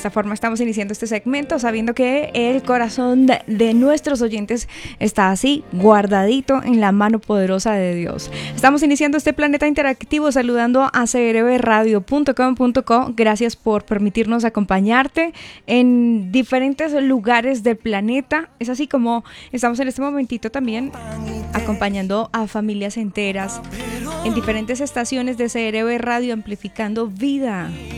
esta forma estamos iniciando este segmento sabiendo que el corazón de nuestros oyentes está así guardadito en la mano poderosa de Dios. Estamos iniciando este planeta interactivo saludando a crbradio.com.co. Gracias por permitirnos acompañarte en diferentes lugares del planeta. Es así como estamos en este momentito también acompañando a familias enteras en diferentes estaciones de CRB Radio, amplificando vida